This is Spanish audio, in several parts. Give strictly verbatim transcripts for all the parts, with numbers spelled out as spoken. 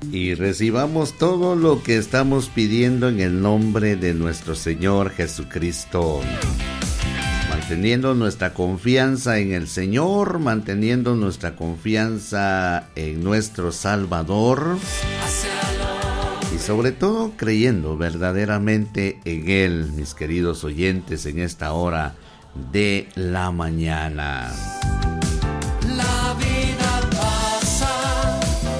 y recibamos todo lo que estamos pidiendo en el nombre de nuestro Señor Jesucristo. Manteniendo nuestra confianza en el Señor, manteniendo nuestra confianza en nuestro Salvador y sobre todo creyendo verdaderamente en Él, mis queridos oyentes, en esta hora de la mañana. La vida pasa,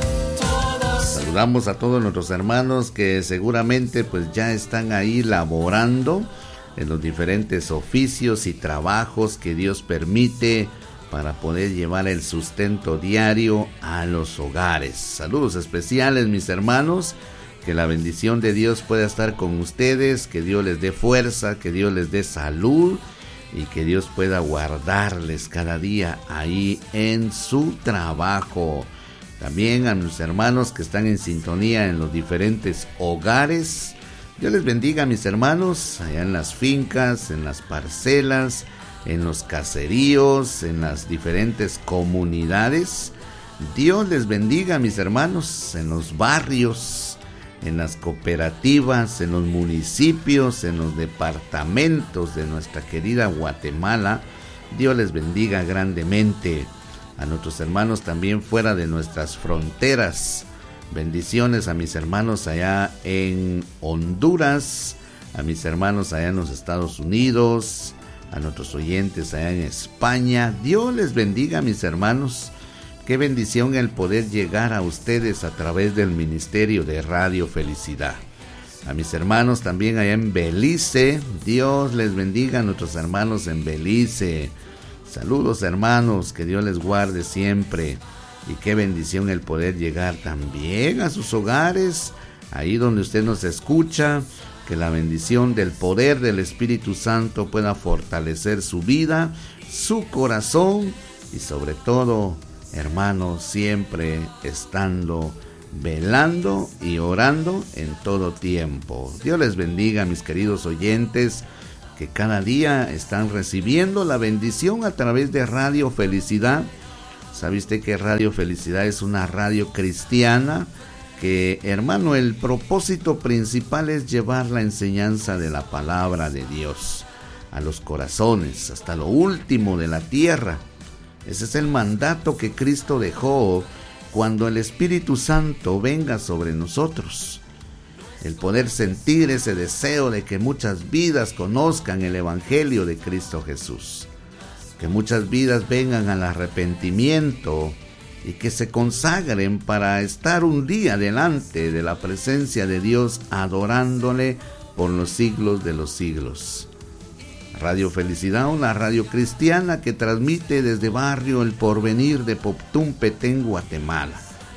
todos... Saludamos a todos nuestros hermanos que seguramente pues ya están ahí laborando en los diferentes oficios y trabajos que Dios permite para poder llevar el sustento diario a los hogares. Saludos especiales, mis hermanos, que la bendición de Dios pueda estar con ustedes, que Dios les dé fuerza, que Dios les dé salud y que Dios pueda guardarles cada día ahí en su trabajo. También a mis hermanos que están en sintonía en los diferentes hogares. Dios les bendiga, mis hermanos, allá en las fincas, en las parcelas, en los caseríos, en las diferentes comunidades. Dios les bendiga, mis hermanos, en los barrios, en las cooperativas, en los municipios, en los departamentos de nuestra querida Guatemala. Dios les bendiga grandemente. A nuestros hermanos también fuera de nuestras fronteras. Bendiciones a mis hermanos allá en Honduras, a mis hermanos allá en los Estados Unidos, a nuestros oyentes allá en España. Dios les bendiga, mis hermanos. Qué bendición el poder llegar a ustedes a través del ministerio de Radio Felicidad. A mis hermanos también allá en Belice. Dios les bendiga a nuestros hermanos en Belice. Saludos, hermanos, que Dios les guarde siempre. Y qué bendición el poder llegar también a sus hogares, ahí donde usted nos escucha. Que la bendición del poder del Espíritu Santo pueda fortalecer su vida, su corazón y sobre todo, hermanos, siempre estando velando y orando en todo tiempo. Dios les bendiga, mis queridos oyentes, que cada día están recibiendo la bendición a través de Radio Felicidad. ¿Sabe usted que Radio Felicidad es una radio cristiana? Que, hermano, el propósito principal es llevar la enseñanza de la palabra de Dios a los corazones, hasta lo último de la tierra. Ese es el mandato que Cristo dejó cuando el Espíritu Santo venga sobre nosotros. El poder sentir ese deseo de que muchas vidas conozcan el Evangelio de Cristo Jesús. Que muchas vidas vengan al arrepentimiento y que se consagren para estar un día delante de la presencia de Dios adorándole por los siglos de los siglos. Radio Felicidad, una radio cristiana que transmite desde Barrio El Porvenir de Poptún, Petén, Guatemala.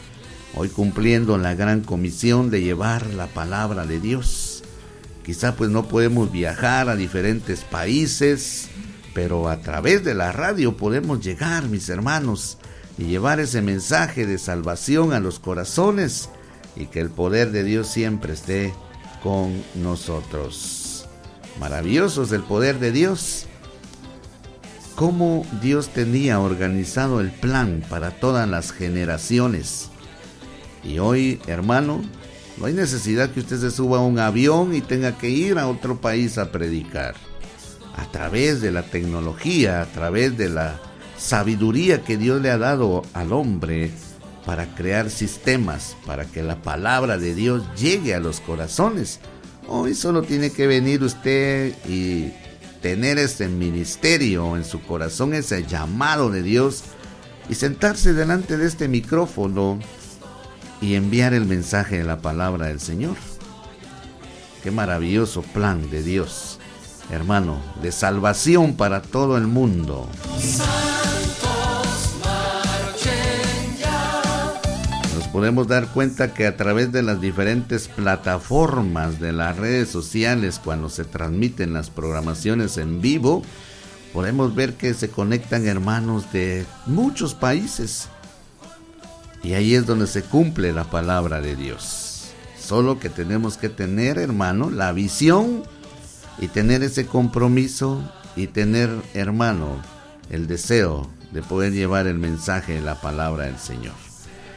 Hoy cumpliendo la gran comisión de llevar la palabra de Dios. Quizá pues no podemos viajar a diferentes países, pero a través de la radio podemos llegar, mis hermanos, y llevar ese mensaje de salvación a los corazones y que el poder de Dios siempre esté con nosotros. Maravilloso es el poder de Dios. Cómo Dios tenía organizado el plan para todas las generaciones. Y hoy, hermano, no hay necesidad que usted se suba a un avión y tenga que ir a otro país a predicar. A través de la tecnología, a través de la sabiduría que Dios le ha dado al hombre para crear sistemas, para que la palabra de Dios llegue a los corazones. Hoy solo tiene que venir usted y tener ese ministerio en su corazón, ese llamado de Dios, y sentarse delante de este micrófono y enviar el mensaje de la palabra del Señor. Qué maravilloso plan de Dios, hermano, de salvación para todo el mundo. Nos podemos dar cuenta que a través de las diferentes plataformas de las redes sociales, cuando se transmiten las programaciones en vivo, podemos ver que se conectan hermanos de muchos países. Y ahí es donde se cumple la palabra de Dios. Solo que tenemos que tener, hermano, la visión y tener ese compromiso y tener, hermano, el deseo de poder llevar el mensaje de la palabra del Señor.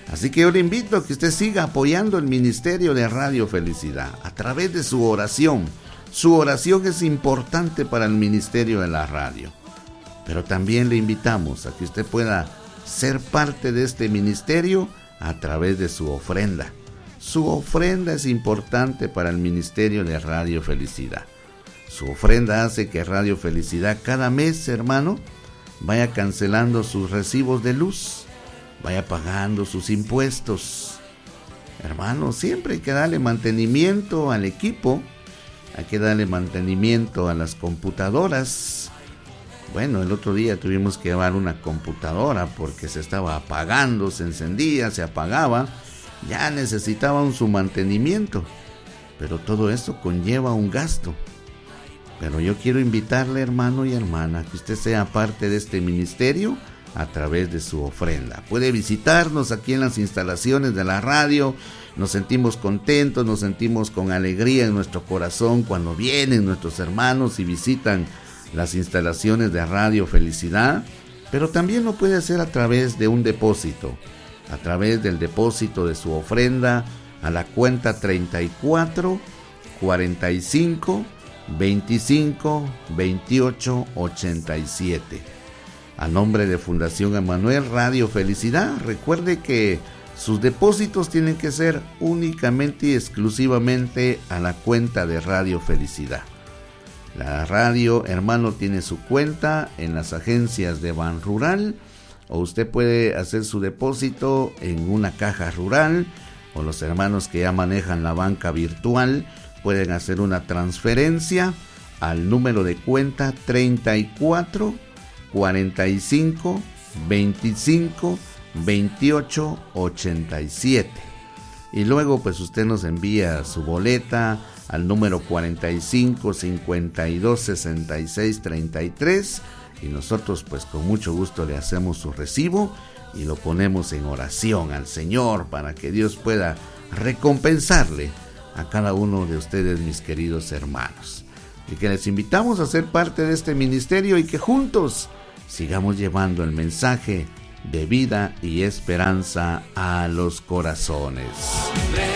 Así que yo le invito a que usted siga apoyando el ministerio de Radio Felicidad a través de su oración. Su oración es importante para el ministerio de la radio. Pero también le invitamos a que usted pueda ser parte de este ministerio a través de su ofrenda. Su ofrenda es importante para el ministerio de Radio Felicidad. Su ofrenda hace que Radio Felicidad cada mes, hermano, vaya cancelando sus recibos de luz, vaya pagando sus impuestos. Hermano, siempre hay que darle mantenimiento al equipo, hay que darle mantenimiento a las computadoras. Bueno, el otro día tuvimos que llevar una computadora porque se estaba apagando, se encendía, se apagaba, ya necesitaban su mantenimiento. Pero todo esto conlleva un gasto. Pero yo quiero invitarle, hermano y hermana, que usted sea parte de este ministerio a través de su ofrenda. Puede visitarnos aquí en las instalaciones de la radio. Nos sentimos contentos, nos sentimos con alegría en nuestro corazón cuando vienen nuestros hermanos y visitan las instalaciones de Radio Felicidad. Pero también lo puede hacer a través de un depósito, a través del depósito de su ofrenda a la cuenta treinta y cuatro, cuarenta y cinco, veinticinco, veintiocho, ochenta y siete. A nombre de Fundación Emmanuel Radio Felicidad, recuerde que sus depósitos tienen que ser únicamente y exclusivamente a la cuenta de Radio Felicidad. La radio, hermano, tiene su cuenta en las agencias de Ban Rural, o usted puede hacer su depósito en una caja rural, o los hermanos que ya manejan la banca virtual pueden hacer una transferencia al número de cuenta treinta y cuatro, cuarenta y cinco, veinticinco, veintiocho, ochenta y siete. Y luego pues usted nos envía su boleta al número cuarenta y cinco, cincuenta y dos, sesenta y seis, treinta y tres, y nosotros pues con mucho gusto le hacemos su recibo y lo ponemos en oración al Señor para que Dios pueda recompensarle a cada uno de ustedes, mis queridos hermanos. Y que les invitamos a ser parte de este ministerio y que juntos sigamos llevando el mensaje de vida y esperanza a los corazones.